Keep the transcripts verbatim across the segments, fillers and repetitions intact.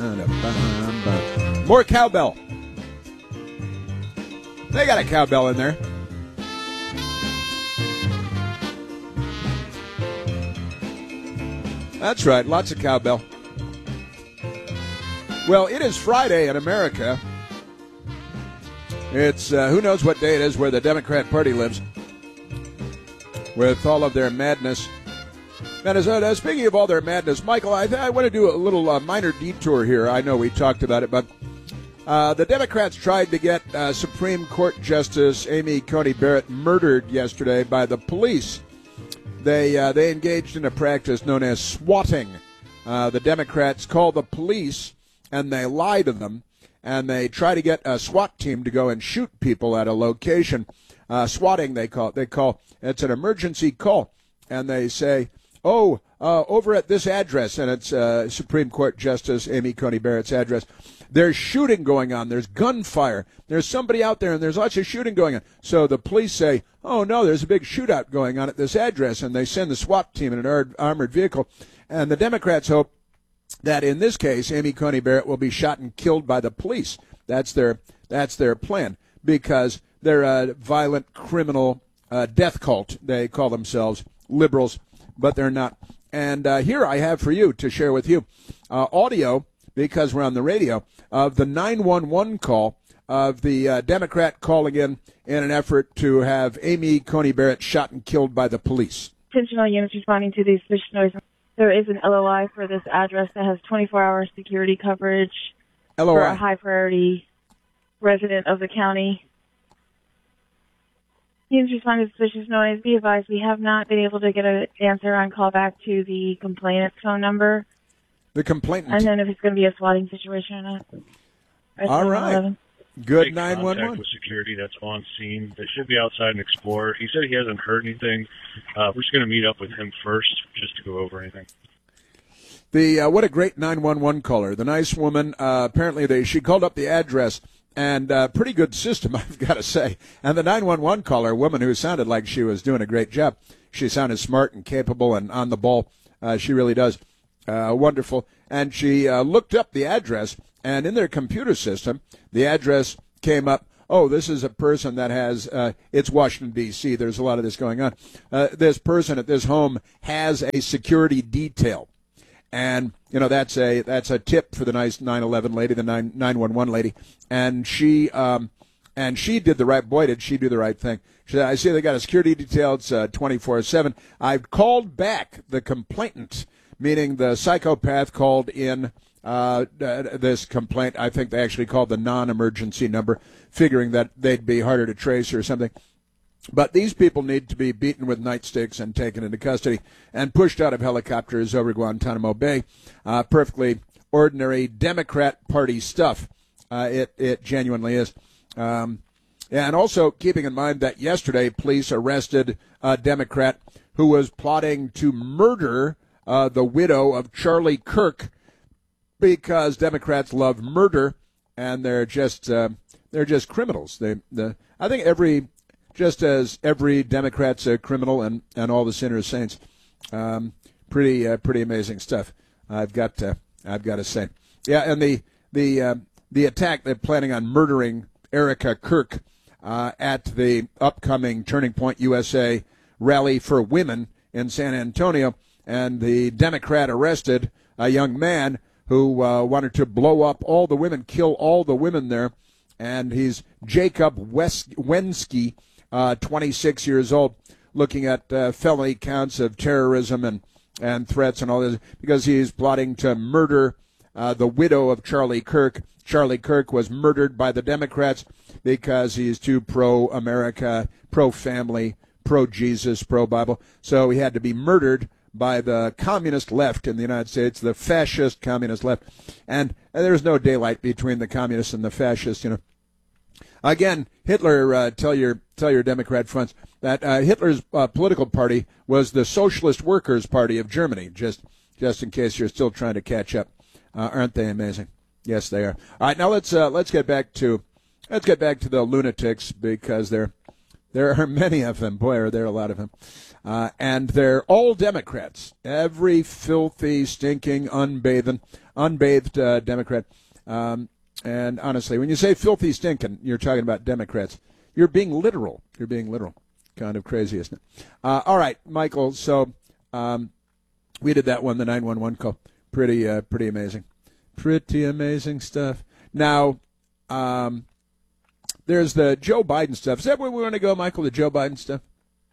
More cowbell. They got a cowbell in there. That's right, lots of cowbell. Well, it is Friday in America. It's uh, who knows what day it is where the Democrat Party lives with all of their madness. And as, uh, speaking of all their madness, Michael, I, I want to do a little uh, minor detour here. I know we talked about it, but uh, the Democrats tried to get uh, Supreme Court Justice Amy Coney Barrett murdered yesterday by the police. They uh, they engaged in a practice known as swatting. Uh, the Democrats call the police and they lie to them, and they try to get a SWAT team to go and shoot people at a location. Uh, swatting, they call it. They call it's an emergency call, and they say, "Oh, uh, over at this address," and it's uh, Supreme Court Justice Amy Coney Barrett's address. There's shooting going on. There's gunfire. There's somebody out there, and there's lots of shooting going on. So the police say, "Oh, no, there's a big shootout going on at this address," and they send the SWAT team in an ar- armored vehicle. And the Democrats hope that in this case, Amy Coney Barrett will be shot and killed by the police. That's their that's their plan, because they're a violent criminal uh, death cult. They call themselves liberals, but they're not. And uh, here I have for you to share with you uh, audio, because we're on the radio, of the nine one one call of the uh, Democrat calling in in an effort to have Amy Coney Barrett shot and killed by the police. Intentional units responding to these suspicious noises. There is an L O I for this address that has twenty-four hour security coverage L O I. for a high-priority resident of the county. Units responding to suspicious noise. Be advised, we have not been able to get an answer on callback to the complainant's phone number. The complainant. And then if it's going to be a swatting situation or not. All right. Good Make nine one one. contact with security that's on scene. They should be outside and explore. He said he hasn't heard anything. Uh, we're just going to meet up with him first just to go over anything. The uh, what a great nine one one caller. The nice woman, uh, apparently they she called up the address, and uh, pretty good system, I've got to say. And the nine one one caller, a woman who sounded like she was doing a great job. She sounded smart and capable and on the ball. Uh, she really does. Uh, wonderful. And she uh, looked up the address, and in their computer system, the address came up. Oh, this is a person that has, uh, it's Washington, D C There's a lot of this going on. Uh, this person at this home has a security detail. And, you know, that's a that's a tip for the nice nine one one lady, the nine one one lady. And she um, and she did the right, boy, did she do the right thing. She said, I see they got a security detail. It's uh, twenty-four seven. I've called back the complainant, meaning the psychopath called in uh, this complaint. I think they actually called the non-emergency number, figuring that they'd be harder to trace or something. But these people need to be beaten with nightsticks and taken into custody and pushed out of helicopters over Guantanamo Bay. Uh, perfectly ordinary Democrat Party stuff. Uh, it, it genuinely is. Um, and also keeping in mind that yesterday police arrested a Democrat who was plotting to murder uh, the widow of Charlie Kirk, because Democrats love murder and they're just uh, they're just criminals. They the I think every just as every Democrat's a criminal and, and all the sinners saints. Um, pretty uh, pretty amazing stuff. I've got to I've got to say, yeah. And the the uh, the attack, they're planning on murdering Erica Kirk uh, at the upcoming Turning Point U S A rally for women in San Antonio, and the Democrat arrested a young man who uh, wanted to blow up all the women, kill all the women there, and he's Jacob West- Wensky. Uh, twenty-six years old, looking at uh, felony counts of terrorism and, and threats and all this, because he's plotting to murder uh, the widow of Charlie Kirk. Charlie Kirk was murdered by the Democrats because he's too pro-America, pro-family, pro-Jesus, pro-Bible. So he had to be murdered by the communist left in the United States, the fascist communist left. And, and there's no daylight between the communists and the fascists, you know. Again, Hitler, uh, tell your tell your Democrat friends that uh, Hitler's uh, political party was the Socialist Workers' Party of Germany, just just in case you're still trying to catch up. Uh, aren't they amazing? Yes, they are. All right, now let's uh, let's get back to let's get back to the lunatics, because they're There are many of them. Boy, are there a lot of them. Uh, and they're all Democrats. Every filthy, stinking, unbathing, unbathed uh, Democrat. Um, and honestly, when you say filthy, stinking, you're talking about Democrats. You're being literal. You're being literal. Kind of crazy, isn't it? Uh, all right, Michael. So um, we did that one, the nine one one call. Pretty, uh, pretty amazing. Pretty amazing stuff. Now, um, there's the Joe Biden stuff. Is that where we want to go, Michael, the Joe Biden stuff?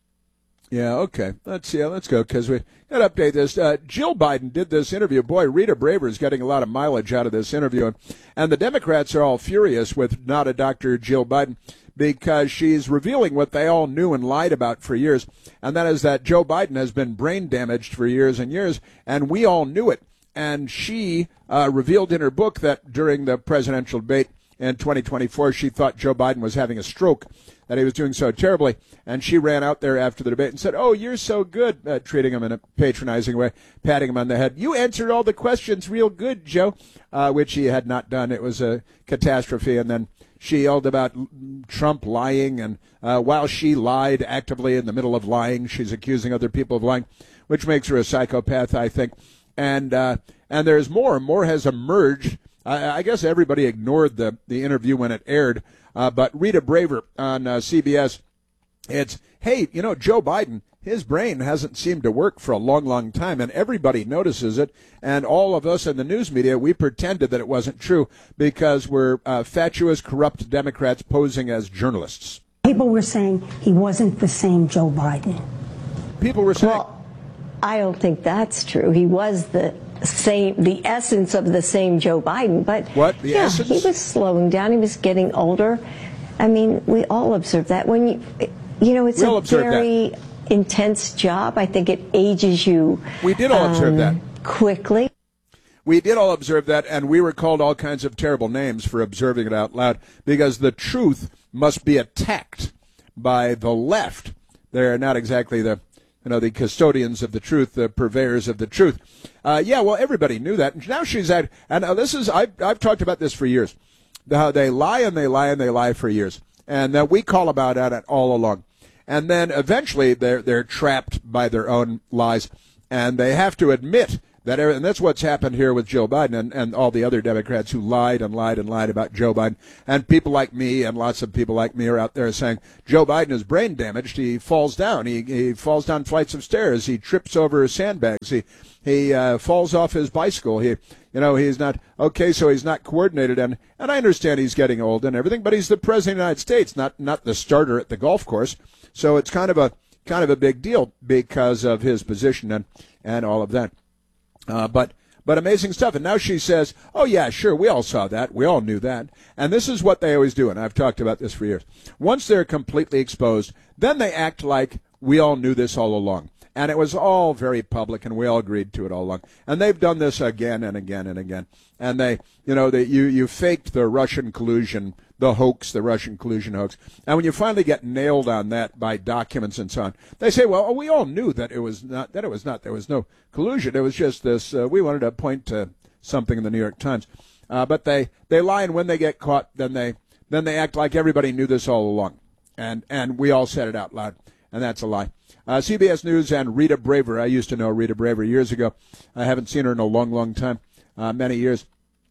Yeah, okay. Let's yeah, let's go, because we got to update this. Uh, Jill Biden did this interview. Boy, Rita Braver is getting a lot of mileage out of this interview. And the Democrats are all furious with not a Doctor Jill Biden because she's revealing what they all knew and lied about for years, and that is that Joe Biden has been brain damaged for years and years, and we all knew it. And she uh, revealed in her book that during the presidential debate in twenty twenty-four, she thought Joe Biden was having a stroke, that he was doing so terribly. And she ran out there after the debate and said, oh, you're so good, uh, treating him in a patronizing way, patting him on the head. You answered all the questions real good, Joe, uh, which he had not done. It was a catastrophe. And then she yelled about Trump lying. And uh, while she lied actively in the middle of lying, she's accusing other people of lying, which makes her a psychopath, I think. And uh, and there's more. More has emerged. I, I guess everybody ignored the, the interview when it aired. Uh, but Rita Braver on uh, C B S, it's, hey, you know, Joe Biden, his brain hasn't seemed to work for a long, long time, and everybody notices it. And all of us in the news media, we pretended that it wasn't true because we're uh, fatuous, corrupt Democrats posing as journalists. People were saying he wasn't the same Joe Biden. People were saying... Well, I don't think that's true. He was the same, the essence of the same Joe Biden, but what? The yeah, essence? he was slowing down. He was getting older. I mean, we all observe that. When you, you know, it's a very that. intense job. I think it ages you. We did all um, observe that quickly. We did all observe that, and we were called all kinds of terrible names for observing it out loud because the truth must be attacked by the left. They're not exactly the You know, the custodians of the truth, the purveyors of the truth. Uh, yeah, well, everybody knew that. And now she's at, and uh, this is, I've, I've talked about this for years, how they lie and they lie and they lie for years. And uh, we call about it all along. And then eventually they're, they're trapped by their own lies. And they have to admit that, and that's what's happened here with Joe Biden and, and all the other Democrats who lied and lied and lied about Joe Biden. And people like me and lots of people like me are out there saying, Joe Biden is brain damaged. He falls down. He, he falls down flights of stairs. He trips over sandbags. He, he uh, falls off his bicycle. He, you know, he's not, okay, so he's not coordinated. And, and I understand he's getting old and everything, but he's the president of the United States, not, not the starter at the golf course. So it's kind of a, kind of a big deal because of his position and, and all of that. Uh, but but amazing stuff. And now she says, oh, yeah, sure, we all saw that. We all knew that. And this is what they always do, and I've talked about this for years. Once they're completely exposed, then they act like we all knew this all along. And it was all very public, and we all agreed to it all along. And they've done this again and again and again. And they, you know, they, you, you faked the Russian collusion, the hoax, the Russian collusion hoax. And when you finally get nailed on that by documents and so on, they say, well, we all knew that it was not, that it was not, there was no collusion. It was just this, uh, we wanted to point to something in the New York Times. Uh, but they, they lie, and when they get caught, then they, then they act like everybody knew this all along. And, and we all said it out loud. And that's a lie. Uh, C B S News and Rita Braver. I used to know Rita Braver years ago. I haven't seen her in a long, long time, uh, many years.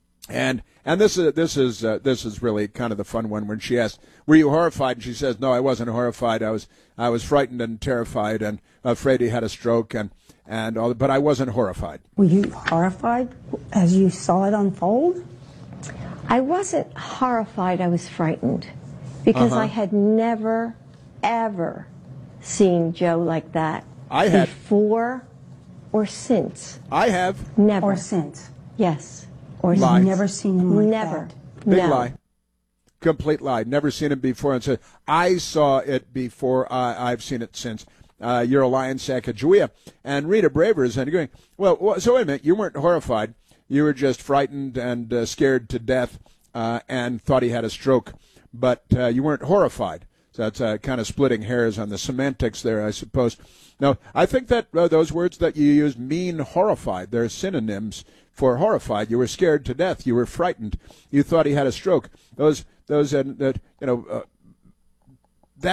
And and this is this is uh, this is really kind of the fun one when she asked, "Were you horrified?" And she says, "No, I wasn't horrified. I was I was frightened and terrified and afraid he had a stroke and and all, but I wasn't horrified." Were you horrified as you saw it unfold? I wasn't horrified. I was frightened because uh-huh. I had never, ever seen Joe like that. I had before or since. I have never or since. Yes. Or Lie. Never seen him like never. that. Big no. lie. Complete lie. Never seen him before and said, I saw it before, uh, I've seen it since. Uh, you're a lying sack of Julia. And Rita Braver is going, well, so wait a minute, you weren't horrified. You were just frightened and uh, scared to death uh, and thought he had a stroke. But uh, you weren't horrified. So that's uh, kind of splitting hairs on the semantics there, I suppose. No, I think that uh, those words that you used mean horrified. They're synonyms for horrified. You were scared to death. You were frightened. You thought he had a stroke. Those, those, uh, that you know, uh, that's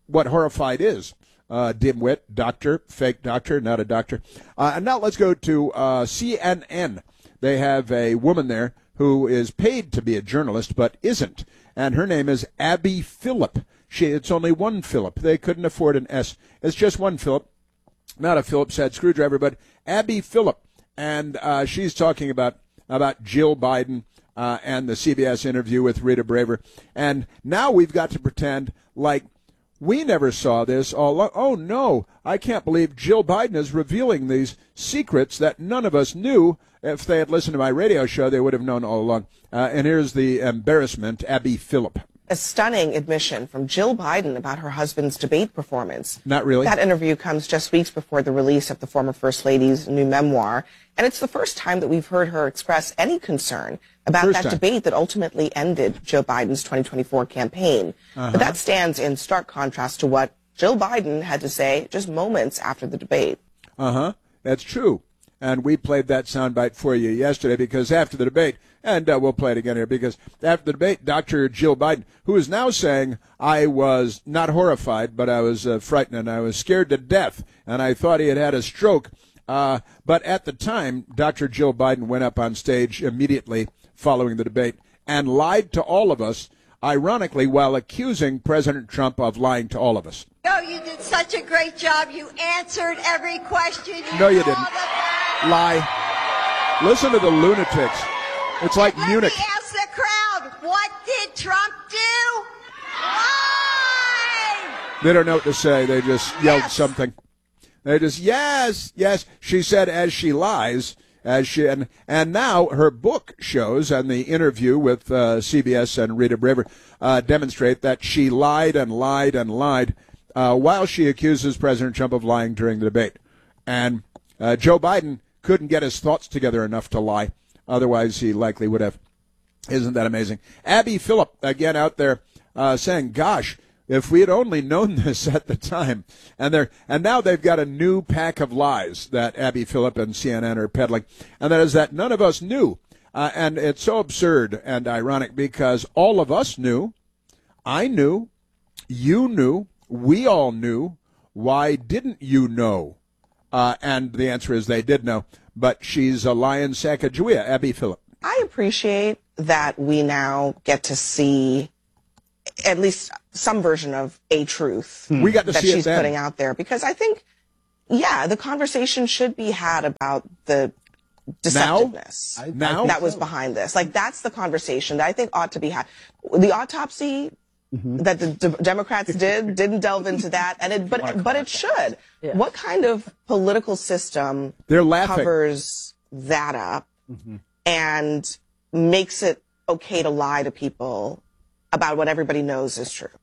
what horrified is. Uh, dimwit, doctor, fake doctor, not a doctor. Uh, and now let's go to uh, C N N. They have a woman there who is paid to be a journalist but isn't, and her name is Abby Phillip. She, it's only one Phillip. They couldn't afford an S. It's just one Phillip, not a Phillips head screwdriver, but Abby Phillip, and uh, she's talking about about Jill Biden uh, and the C B S interview with Rita Braver, and now we've got to pretend like we never saw this all along. Oh, no, I can't believe Jill Biden is revealing these secrets that none of us knew. If they had listened to my radio show, they would have known all along. Uh, and here's the embarrassment, Abby Phillip. A stunning admission from Jill Biden about her husband's debate performance. Not really. That interview comes just weeks before the release of the former First Lady's new memoir, and it's the first time that we've heard her express any concern about first that time. debate that ultimately ended Joe Biden's twenty twenty-four campaign. Uh-huh. But that stands in stark contrast to what Jill Biden had to say just moments after the debate. Uh-huh. That's true. And we played that soundbite for you yesterday because after the debate, and uh, we'll play it again here, because after the debate, Doctor Jill Biden, who is now saying, I was not horrified, but I was uh, frightened and I was scared to death, and I thought he had had a stroke. Uh, but at the time, Doctor Jill Biden went up on stage immediately following the debate and lied to all of us, ironically, while accusing President Trump of lying to all of us. No, you did such a great job. You answered every question. You no, you know didn't. Lie. Listen to the lunatics. It's like Let Munich. me ask the crowd, what did Trump do? Lie! They don't know what to say. They just yelled Yes. something. They just, yes, yes. She said as she lies, as she, and, and now her book shows, and the interview with uh, C B S and Rita Braver uh, demonstrate that she lied and lied and lied uh, while she accuses President Trump of lying during the debate. And uh, Joe Biden couldn't get his thoughts together enough to lie. Otherwise, he likely would have. Isn't that amazing? Abby Phillip, again, out there uh, saying, gosh, if we had only known this at the time. And they're and now they've got a new pack of lies that Abby Phillip and C N N are peddling. And that is that none of us knew. Uh, and it's so absurd and ironic because all of us knew. I knew. You knew. We all knew. Why didn't you know? Uh, and the answer is they did know. But she's a lion Sacagawea, Abby Phillip. I appreciate that we now get to see at least some version of a truth we got to that see she's it then. putting out there. Because I think, yeah, the conversation should be had about the deceptiveness now? that was behind this. Like, that's the conversation that I think ought to be had. The autopsy mm-hmm. that the D- Democrats did didn't delve into that, and it, but but it should. Yeah. What kind of political system They're laughing. covers that up mm-hmm. and makes it okay to lie to people about what everybody knows is true?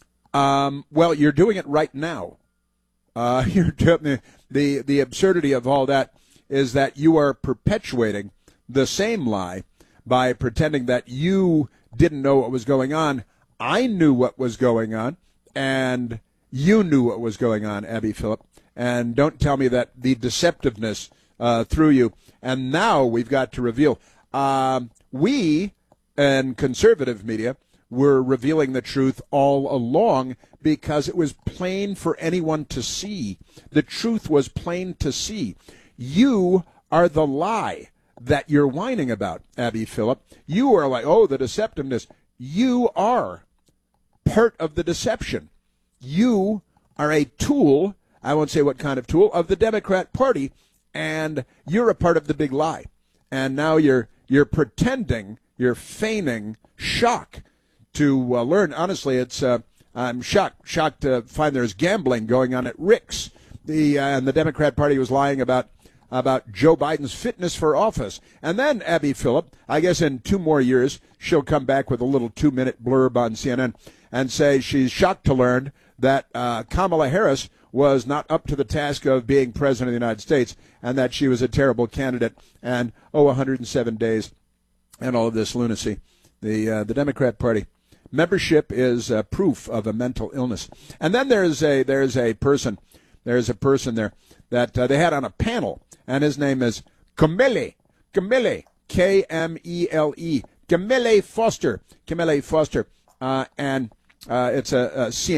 Um, well, you're doing it right now. Uh, you're doing the the absurdity of all that is that you are perpetuating the same lie by pretending that you didn't know what was going on. I knew what was going on, and you knew what was going on, Abby Phillip. And don't tell me that the deceptiveness uh, threw you. And now we've got to reveal. Um, we, and conservative media, were revealing the truth all along because it was plain for anyone to see. The truth was plain to see. You are the lie that you're whining about, Abby Phillip. You are like, oh, the deceptiveness. You are part of the deception. You are a tool, I won't say what kind of tool, of the Democrat Party, and you're a part of the big lie. And now you're you're pretending, you're feigning shock to uh, learn. Honestly, it's uh, I'm shocked shocked to find there's gambling going on at Rick's. The uh, and the Democrat Party was lying about about Joe Biden's fitness for office. And then Abby Phillip, I guess in two more years, she'll come back with a little two-minute blurb on C N N and say she's shocked to learn that uh, Kamala Harris was not up to the task of being president of the United States and that she was a terrible candidate and, oh, one hundred seven days and all of this lunacy. The uh, the Democrat Party. Membership is uh, proof of a mental illness. And then there's a there's a person, there's a person there that uh, they had on a panel, and his name is Camille, Camille, K M E L E, Camille Foster, Camille Foster, uh, and uh, it's a, a C N N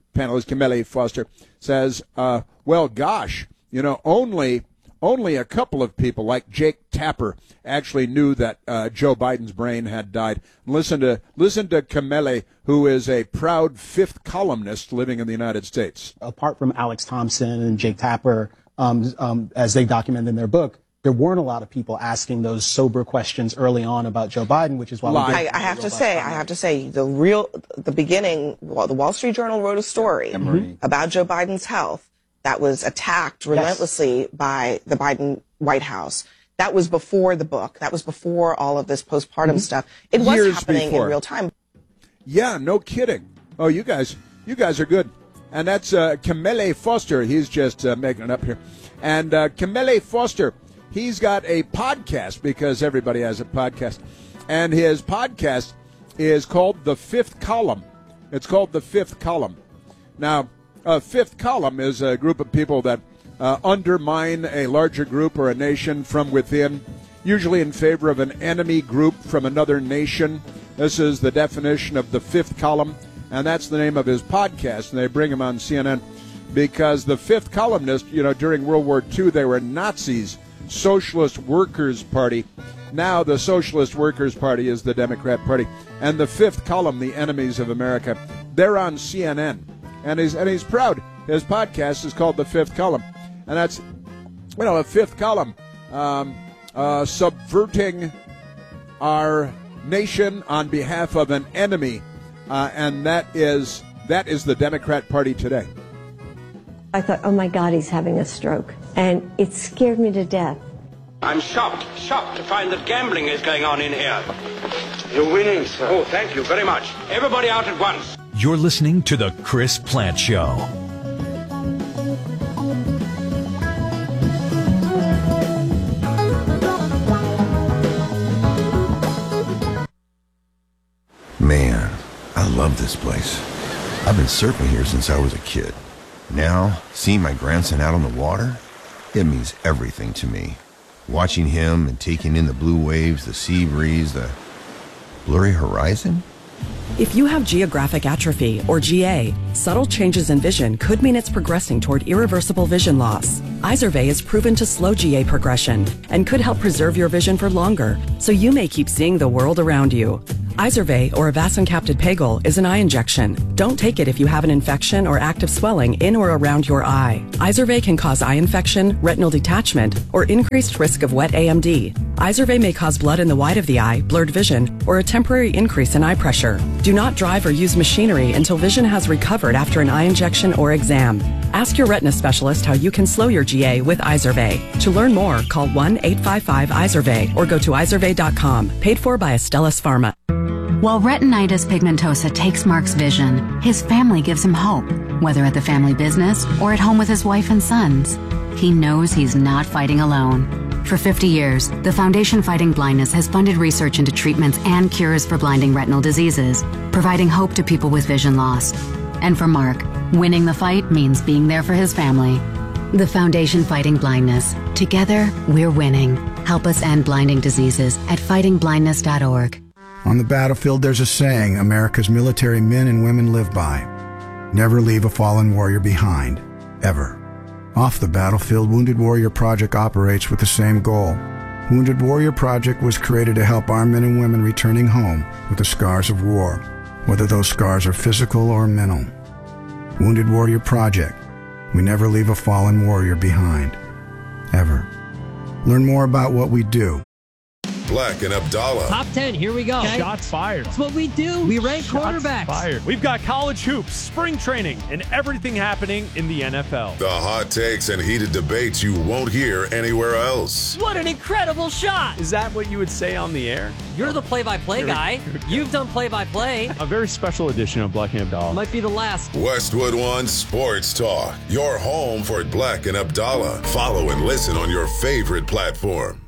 panelist Kamele Foster, says, uh, well, gosh, you know, only only a couple of people like Jake Tapper actually knew that uh, Joe Biden's brain had died. Listen to listen to Kamele, who is a proud fifth columnist living in the United States. Apart from Alex Thompson and Jake Tapper, um, um, as they document in their book, there weren't a lot of people asking those sober questions early on about Joe Biden, which is why we I, I have to say, I have to say, the real, the beginning, well, the Wall Street Journal wrote a story mm-hmm. about Joe Biden's health that was attacked relentlessly yes. by the Biden White House. That was before the book. That was before all of this postpartum mm-hmm. stuff. It was Years happening before. in real time. Yeah, no kidding. Oh, you guys, you guys are good. And that's uh, Kamele Foster. He's just uh, making it up here. And uh, Kamele Foster, he's got a podcast because everybody has a podcast. And his podcast is called The Fifth Column. It's called The Fifth Column. Now, a fifth column is a group of people that uh, undermine a larger group or a nation from within, usually in favor of an enemy group from another nation. This is the definition of the fifth column, and that's the name of his podcast, and they bring him on C N N because the fifth columnist, you know, during World War Two, they were Nazis, Socialist Workers' Party. Now the Socialist Workers' Party is the Democrat Party, and the fifth column, the enemies of America, they're on C N N. And he's and he's proud. His podcast is called The Fifth Column, and that's, you know, a fifth column, um, uh, subverting our nation on behalf of an enemy, uh, and that is that is the Democrat Party today. I thought, oh my God, he's having a stroke, and it scared me to death. I'm shocked, shocked to find that gambling is going on in here. You're winning, sir. Oh, thank you very much. Everybody out at once. You're listening to The Chris Plante Show. Man, I love this place. I've been surfing here since I was a kid. Now, seeing my grandson out on the water, it means everything to me. Watching him and taking in the blue waves, the sea breeze, the blurry horizon. If you have geographic atrophy, or G A, subtle changes in vision could mean it's progressing toward irreversible vision loss. Izervay is proven to slow G A progression and could help preserve your vision for longer, so you may keep seeing the world around you. Izervay, or avacincaptad pegol, is an eye injection. Don't take it if you have an infection or active swelling in or around your eye. Izervay can cause eye infection, retinal detachment, or increased risk of wet A M D. Izervay may cause blood in the white of the eye, blurred vision, or a temporary increase in eye pressure. Do not drive or use machinery until vision has recovered after an eye injection or exam. Ask your retina specialist how you can slow your G A with Izervay. To learn more, call one eight five five Izervay or go to izervay dot com. Paid for by Astellas Pharma. While retinitis pigmentosa takes Mark's vision, his family gives him hope, whether at the family business or at home with his wife and sons. He knows he's not fighting alone. For fifty years, the Foundation Fighting Blindness has funded research into treatments and cures for blinding retinal diseases, providing hope to people with vision loss. And for Mark, winning the fight means being there for his family. The Foundation Fighting Blindness. Together, we're winning. Help us end blinding diseases at fighting blindness dot org. On the battlefield, there's a saying America's military men and women live by. Never leave a fallen warrior behind. Ever. Off the battlefield, Wounded Warrior Project operates with the same goal. Wounded Warrior Project was created to help our men and women returning home with the scars of war, whether those scars are physical or mental. Wounded Warrior Project. We never leave a fallen warrior behind. Ever. Learn more about what we do. Black and Abdallah. Top ten, here we go. Okay. Shots fired. That's what we do. We rank Shots quarterbacks. Fired. We've got college hoops, spring training, and everything happening in the N F L. The hot takes and heated debates you won't hear anywhere else. What an incredible shot. Is that what you would say on the air? You're the play-by-play guy. You've done play-by-play. A very special edition of Black and Abdallah. Might be the last. Westwood One Sports Talk. Your home for Black and Abdallah. Follow and listen on your favorite platform.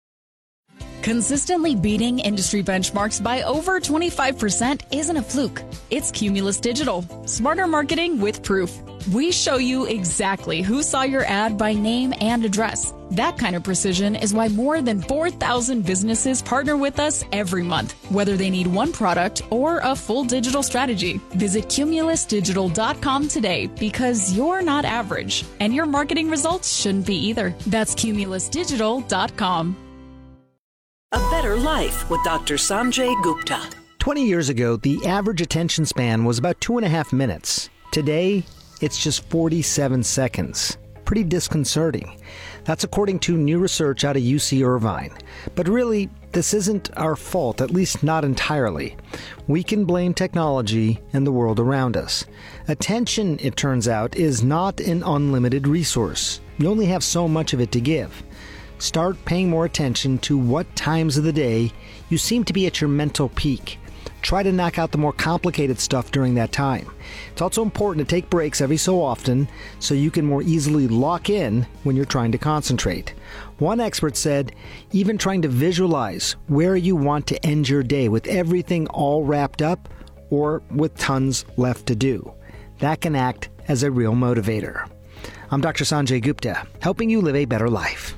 Consistently beating industry benchmarks by over twenty-five percent isn't a fluke. It's Cumulus Digital. Smarter marketing with proof. We show you exactly who saw your ad by name and address. That kind of precision is why more than four thousand businesses partner with us every month, whether they need one product or a full digital strategy. Visit Cumulus Digital dot com today because you're not average, and your marketing results shouldn't be either. That's Cumulus Digital dot com. A Better Life with Doctor Sanjay Gupta. twenty years ago, the average attention span was about two and a half minutes. Today, it's just forty-seven seconds. Pretty disconcerting. That's according to new research out of U C Irvine. But really, this isn't our fault, at least not entirely. We can blame technology and the world around us. Attention, it turns out, is not an unlimited resource. You only have so much of it to give. Start paying more attention to what times of the day you seem to be at your mental peak. Try to knock out the more complicated stuff during that time. It's also important to take breaks every so often so you can more easily lock in when you're trying to concentrate. One expert said, even trying to visualize where you want to end your day with everything all wrapped up or with tons left to do. That can act as a real motivator. I'm Doctor Sanjay Gupta, helping you live a better life.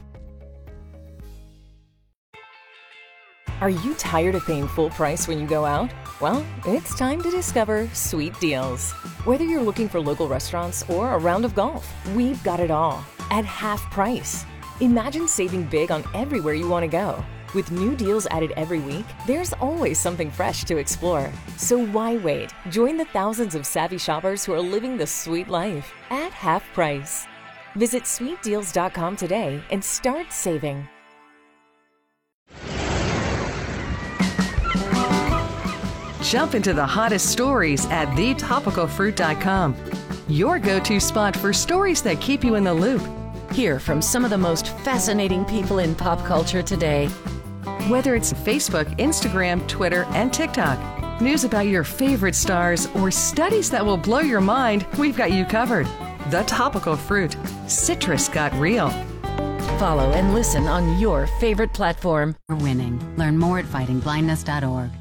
Are you tired of paying full price when you go out? Well, it's time to discover Sweet Deals. Whether you're looking for local restaurants or a round of golf, we've got it all at half price. Imagine saving big on everywhere you want to go. With new deals added every week, there's always something fresh to explore. So why wait? Join the thousands of savvy shoppers who are living the sweet life at half price. Visit sweet deals dot com today and start saving. Jump into the hottest stories at the topical fruit dot com. Your go-to spot for stories that keep you in the loop. Hear from some of the most fascinating people in pop culture today. Whether it's Facebook, Instagram, Twitter, and TikTok, news about your favorite stars, or studies that will blow your mind, we've got you covered. The Topical Fruit. Citrus got real. Follow and listen on your favorite platform. Winning. Learn more at fighting blindness dot org.